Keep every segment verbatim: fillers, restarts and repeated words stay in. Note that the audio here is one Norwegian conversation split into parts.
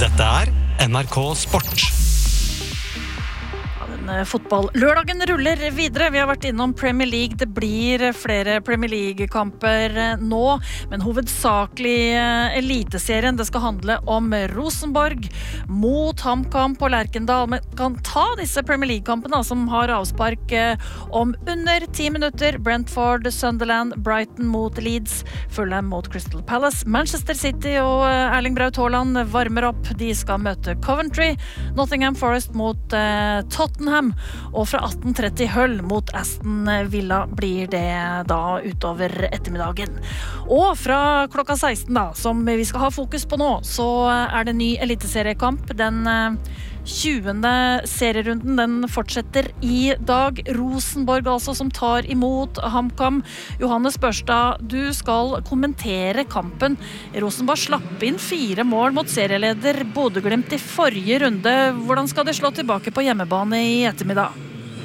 Dette er N R K Sport. Fotball-lørdagen ruller videre. Vi har vært innom Premier League. Det blir flere Premier League-kamper nå, men hovedsakelig eliteserien. Det skal handle om Rosenborg mot HamKam på Lerkendal. Men kan ta disse Premier League-kampene som har avspark om under ti minutter. Brentford, Sunderland, Brighton mot Leeds, Fulham mot Crystal Palace. Manchester City og Erling Braut Haaland varmer opp. De skal møte Coventry. Nottingham Forest mot uh, Tottenham. Og fra atten tretti Hull mot Aston Villa blir det da utover ettermiddagen. Og fra klokka seksten da, som vi skal ha fokus på nå, så er det ny eliteseriekamp. Den tjuende serierunden, den fortsetter i dag. Rosenborg altså, som tar imot HamKam. Johannes Børstad, du skal kommentere kampen. Rosenborg slapp inn fire mål mot serieleder Bodø/Glimt i forrige runde. Hvordan skal de slå tilbake på hjemmebane i ettermiddag?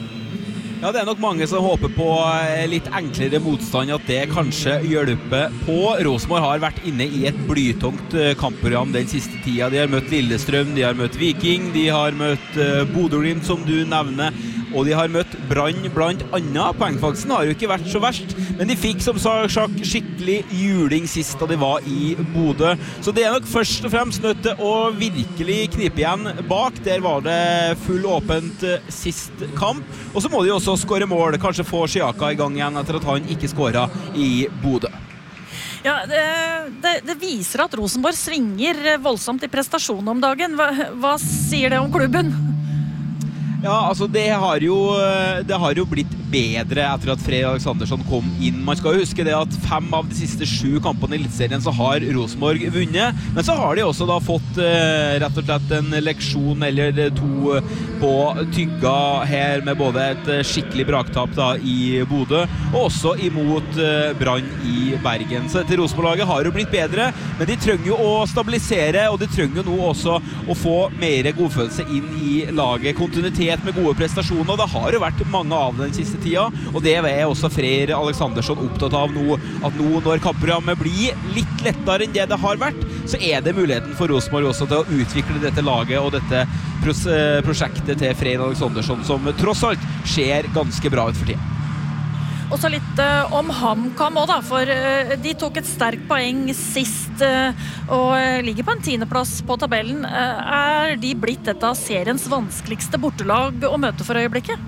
Ja, det er nok mange som håper på litt enklere motstand, at det kanskje hjelper på. Rosenborg har vært inne i et blytungt kampprogram den siste tida. De har møtt Lillestrøm, de har møtt Viking, de har møtt Bodø/Glimt, som du nevner, og de har møtt Brann blant annet. Poengfaksen har jo ikke vært så verst, men de fikk som sagt skikkelig juling sist da de var i Bodø. Så det er nok først og fremst nødt til å virkelig knipe igjen bak. Der var det full åpent sist kamp, og så må de også skåre mål, kanskje få Sjaka i gang igjen etter at han ikke skåret i Bodø. Ja, det, det, det viser at Rosenborg svinger voldsomt i prestasjon om dagen. Hva, hva sier det om klubben? Ja, altså det har jo, det har jo blitt bedre etter at Frey Alexandersson kom inn. Man skal jo huske det at fem av de siste sju kampene i eliteserien så har Rosenborg vunnet, men så har de også da fått eh, rett og slett en leksjon eller to på tygga her, med både et skikkelig braktap da i Bodø og også imot eh, Brann i Bergen. Så dette Rosenborg-laget har jo blitt bedre, men de trenger jo å stabilisere, og de trenger jo nå også å få mer godfølelse inn i laget. Kontinuitet med gode prestasjoner, og det har jo vært mange av den siste tida, og det er også Frey Alexandersson opptatt av nå, at nå når kampprogrammet blir litt lettere enn det det har vært, så er det muligheten for Rosenborg også til å utvikle dette laget og dette pros prosjektet til Frey Alexandersson, som tross alt ser ganske bra ut for tida. Og så litt uh, om HamKam også da, for uh, de tok et sterkt poeng sist uh, og uh, ligger på en tiendeplass på tabellen. Uh, er de blitt et av seriens vanskeligste bortelag å møte for øyeblikket?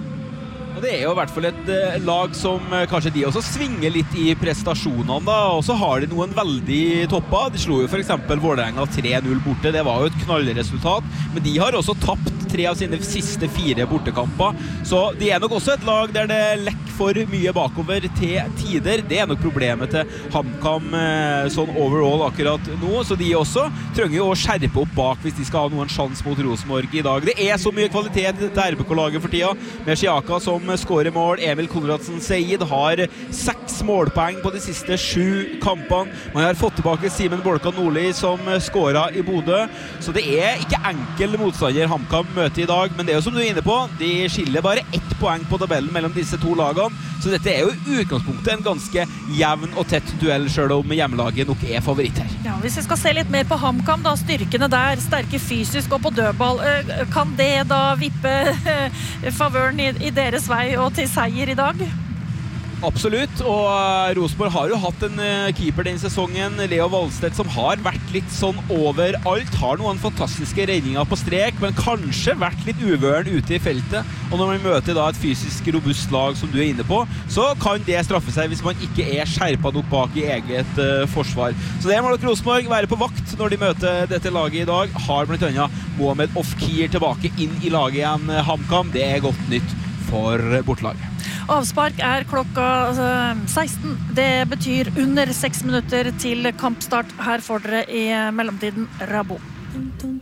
Og det er jo i hvert fall et uh, lag som uh, kanskje de også svinger litt i prestasjonene da, og så har de noen veldig topper. De slo jo for eksempel Vålerenga tre null borte, det var jo et knallresultat, men de har også tapt tre av sine siste fire bortekamper, så de er nok også et lag der det lekker for mye bakover til tider. Det er nok problemet til HamKam uh, sånn overall akkurat nå, så de også trenger jo å skjerpe opp bak hvis de skal ha noen sjans mot Rosenborg i dag. Det er så mye kvalitet til R B K-laget for tida, med Sjaka som skårer mål. Emil Konradsen Seid har seks målpoeng på de siste sju kampene. Man har fått tilbake Simen Bolka Nordli som skåret i Bodø, så det er ikke enkel motstander HamKam møter i dag, men det er jo som du er inne på, de skiller bare ett poeng på tabellen mellom disse to lagene, så dette er jo i utgangspunktet en ganske jevn og tett duell, selv om hjemmelaget nok er favoritt her. Ja, hvis vi skal se litt mer på HamKam da, styrkene der, sterke fysisk og på dødball, kan det da vippe favøren i, i deres vei og til seier i dag? Absolutt, og Rosenborg har jo hatt en keeper denne sesongen, Leo Valstedt, som har vært litt sånn overalt, har noen fantastiske redninger på strek, men kanskje vært litt uvøren ute i feltet, og når man møter da et fysisk robust lag som du er inne på, så kan det straffe seg hvis man ikke er skjerpet nok bak i eget uh, forsvar. Så det må nok Rosenborg være på vakt når de møter dette laget i dag. Har blant annet Mohamed Ofkir tilbake inn i laget igjen, HamKam. Det er godt nytt for bortelaget. Avspark er klokka seksten. Det betyr under seks minutter til kampstart. Her får dere i mellomtiden Rabo.